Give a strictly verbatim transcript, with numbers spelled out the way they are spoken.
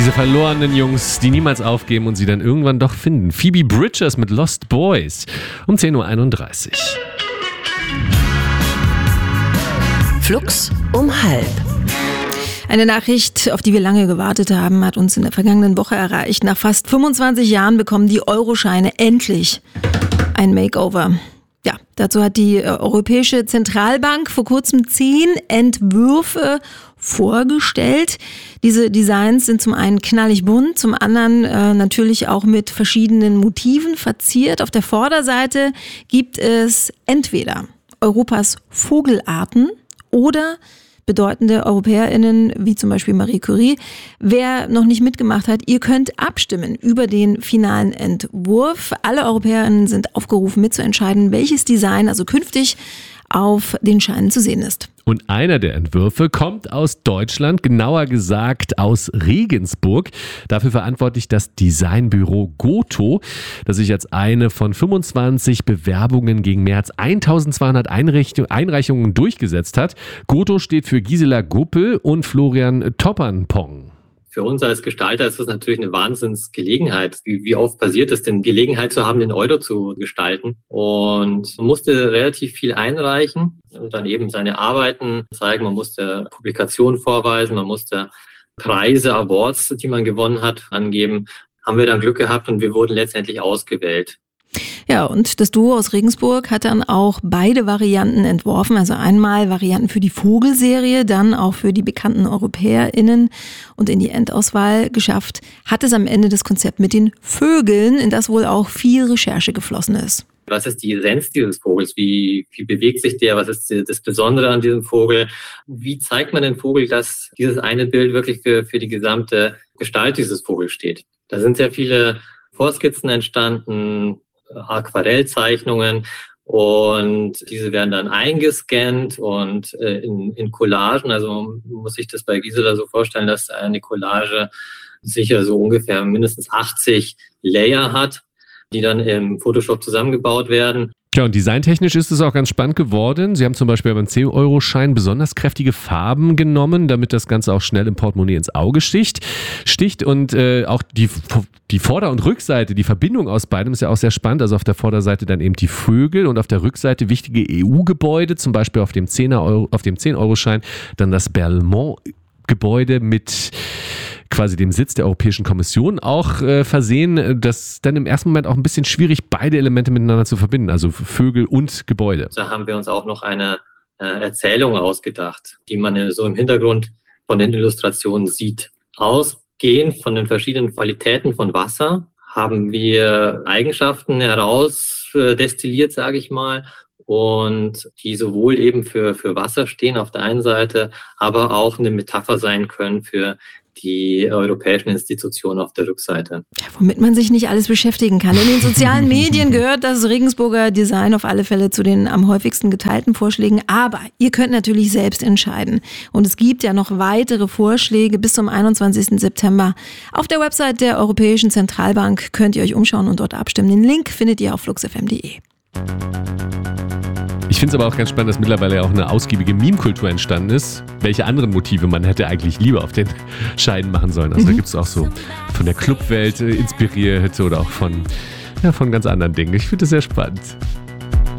Diese verlorenen Jungs, die niemals aufgeben und sie dann irgendwann doch finden. Phoebe Bridgers mit Lost Boys um zehn Uhr einunddreißig. Flux um halb. Eine Nachricht, auf die wir lange gewartet haben, hat uns in der vergangenen Woche erreicht. Nach fast fünfundzwanzig Jahren bekommen die Euroscheine endlich ein Makeover. Ja, dazu hat die Europäische Zentralbank vor kurzem zehn Entwürfe vorgestellt. Diese Designs sind zum einen knallig bunt, zum anderen äh, natürlich auch mit verschiedenen Motiven verziert. Auf der Vorderseite gibt es entweder Europas Vogelarten oder bedeutende EuropäerInnen, wie zum Beispiel Marie Curie. Wer noch nicht mitgemacht hat, ihr könnt abstimmen über den finalen Entwurf. Alle EuropäerInnen sind aufgerufen, mitzuentscheiden, welches Design also künftig auf den Scheinen zu sehen ist. Und einer der Entwürfe kommt aus Deutschland, genauer gesagt aus Regensburg. Dafür verantwortlich das Designbüro Goto, das sich als eine von fünfundzwanzig Bewerbungen gegen mehr als eintausendzweihundert Einreichungen durchgesetzt hat. Goto steht für Gisela Guppel und Florian Toppernpong. Für uns als Gestalter ist das natürlich eine Wahnsinnsgelegenheit. Wie, wie oft passiert es denn, Gelegenheit zu haben, den Euro zu gestalten? Und man musste relativ viel einreichen und dann eben seine Arbeiten zeigen. Man musste Publikationen vorweisen, man musste Preise, Awards, die man gewonnen hat, angeben. Haben wir dann Glück gehabt und wir wurden letztendlich ausgewählt. Ja, und das Duo aus Regensburg hat dann auch beide Varianten entworfen. Also einmal Varianten für die Vogelserie, dann auch für die bekannten EuropäerInnen und in die Endauswahl geschafft hat es am Ende das Konzept mit den Vögeln, in das wohl auch viel Recherche geflossen ist. Was ist die Essenz dieses Vogels? Wie, wie bewegt sich der? Was ist das Besondere an diesem Vogel? Wie zeigt man dem Vogel, dass dieses eine Bild wirklich für, für die gesamte Gestalt dieses Vogels steht? Da sind sehr viele Vorskizzen entstanden, Aquarellzeichnungen, und diese werden dann eingescannt und äh, in, in Collagen, also man muss sich das bei Gisela so vorstellen, dass eine Collage sicher so ungefähr mindestens achtzig Layer hat, die dann im Photoshop zusammengebaut werden. Ja, und designtechnisch ist es auch ganz spannend geworden. Sie haben zum Beispiel beim zehn-Euro-Schein besonders kräftige Farben genommen, damit das Ganze auch schnell im Portemonnaie ins Auge sticht. sticht. Und äh, auch die, die Vorder- und Rückseite, die Verbindung aus beidem ist ja auch sehr spannend. Also auf der Vorderseite dann eben die Vögel und auf der Rückseite wichtige E U-Gebäude, zum Beispiel auf dem zehn-Euro-Schein dann das Berlaymont-Gebäude mit quasi dem Sitz der Europäischen Kommission auch äh, versehen, das dann im ersten Moment auch ein bisschen schwierig, beide Elemente miteinander zu verbinden, also Vögel und Gebäude. Da haben wir uns auch noch eine äh, Erzählung ausgedacht, die man so im Hintergrund von den Illustrationen sieht. Ausgehend von den verschiedenen Qualitäten von Wasser haben wir Eigenschaften heraus äh, destilliert, sage ich mal, und die sowohl eben für, für Wasser stehen auf der einen Seite, aber auch eine Metapher sein können für die europäischen Institutionen auf der Rückseite. Ja, womit man sich nicht alles beschäftigen kann. In den sozialen Medien gehört das Regensburger Design auf alle Fälle zu den am häufigsten geteilten Vorschlägen. Aber ihr könnt natürlich selbst entscheiden. Und es gibt ja noch weitere Vorschläge bis zum einundzwanzigsten September. Auf der Website der Europäischen Zentralbank könnt ihr euch umschauen und dort abstimmen. Den Link findet ihr auf fluxfm punkt de. Ich finde es aber auch ganz spannend, dass mittlerweile auch eine ausgiebige Meme-Kultur entstanden ist. Welche anderen Motive man hätte eigentlich lieber auf den Scheinen machen sollen. Also mhm. da gibt es auch so von der Clubwelt inspiriert oder auch von, ja, von ganz anderen Dingen. Ich finde das sehr spannend.